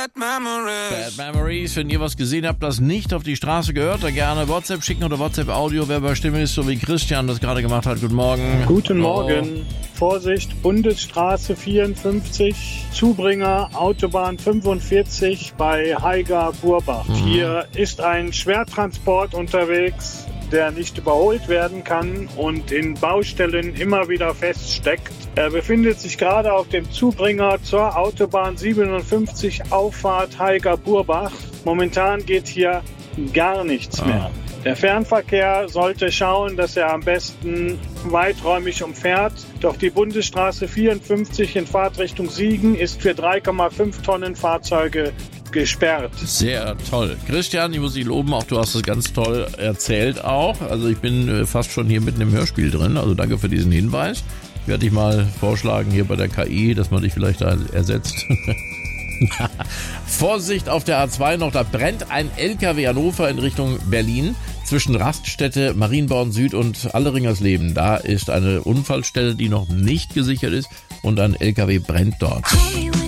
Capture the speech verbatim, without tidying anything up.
Bad Memories. Bad Memories. Wenn ihr was gesehen habt, das nicht auf die Straße gehört, dann gerne WhatsApp schicken oder WhatsApp-Audio, wer bei Stimme ist, so wie Christian das gerade gemacht hat. Guten Morgen. Guten Hallo. Morgen. Vorsicht, Bundesstraße vierundfünfzig, Zubringer, Autobahn fünfundvierzig bei Haiger-Burbach. Mhm. Hier ist ein Schwertransport unterwegs, der nicht überholt werden kann und in Baustellen immer wieder feststeckt. Er befindet sich gerade auf dem Zubringer zur Autobahn siebenundfünfzig, Auffahrt Haiger-Burbach. Momentan geht hier gar nichts ah. mehr. Der Fernverkehr sollte schauen, dass er am besten weiträumig umfährt. Doch die Bundesstraße vierundfünfzig in Fahrtrichtung Siegen ist für drei Komma fünf Tonnen Fahrzeuge gesperrt. Sehr toll. Christian, ich muss dich loben, auch du hast es ganz toll erzählt auch. Also ich bin fast schon hier mitten im Hörspiel drin, also danke für diesen Hinweis. Ich werde dich mal vorschlagen hier bei der K I, dass man dich vielleicht da ersetzt. Vorsicht auf der A zwei noch, da brennt ein L K W Hannover in Richtung Berlin zwischen Raststätte, Marienborn Süd und Alleringersleben. Da ist eine Unfallstelle, die noch nicht gesichert ist und ein L K W brennt dort.